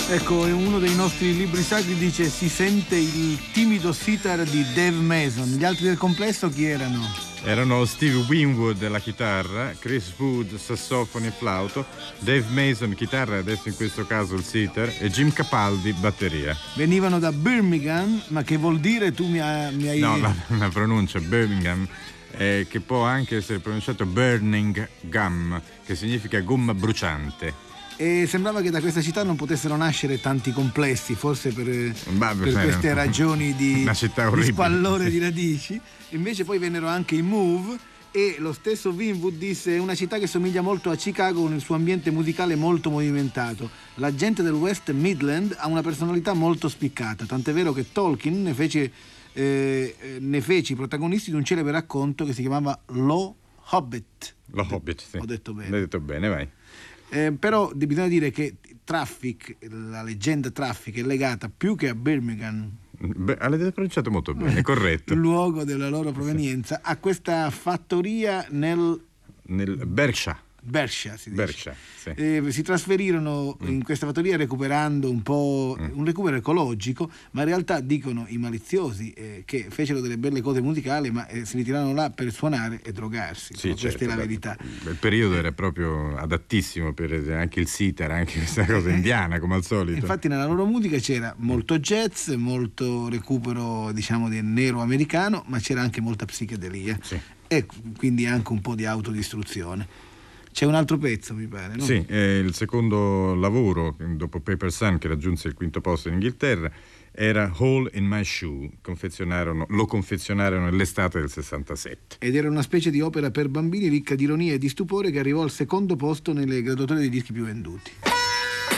Ecco, uno dei nostri libri sacri dice: si sente il timido sitar di Dave Mason. Gli altri del complesso chi erano? Erano Steve Winwood alla chitarra, Chris Wood sassofono e flauto, Dave Mason chitarra, adesso in questo caso il sitar, e Jim Capaldi batteria. Venivano da Birmingham, ma che vuol dire? Tu mi hai... No, la pronuncia Birmingham, che può anche essere pronunciato Burning Gum, che significa gomma bruciante. E sembrava che da questa città non potessero nascere tanti complessi, forse per queste ragioni di spallore di radici. Invece poi vennero anche i Move, e lo stesso Winwood disse: è una città che somiglia molto a Chicago con il suo ambiente musicale molto movimentato. La gente del West Midland ha una personalità molto spiccata, tant'è vero che Tolkien ne fece i protagonisti di un celebre racconto che si chiamava Lo Hobbit. Lo Hobbit, sì. Ho detto bene. L'hai detto bene, vai. Però bisogna dire che Traffic, la leggenda Traffic, è legata più che a Birmingham, L'avete pronunciato molto bene, corretto. Il luogo della loro provenienza, a questa fattoria nel Berkshire. Berkshire, si dice. Berkshire, sì. Si trasferirono in questa fattoria recuperando un po' un recupero ecologico, ma in realtà dicono i maliziosi che fecero delle belle cose musicali, ma si ritirarono là per suonare e drogarsi. Sì, questa certo, è la verità. Il periodo era proprio adattissimo per anche il sitar, anche questa cosa indiana come al solito. Infatti nella loro musica c'era molto jazz, molto recupero, diciamo, del nero americano, ma c'era anche molta psichedelia, sì. E quindi anche un po' di autodistruzione. C'è un altro pezzo, mi pare, no? Sì, il secondo lavoro dopo Paper Sun, che raggiunse il quinto posto in Inghilterra, era Hole in My Shoe. Lo confezionarono nell'estate del 67. Ed era una specie di opera per bambini ricca di ironia e di stupore, che arrivò al secondo posto nelle graduatorie dei dischi più venduti.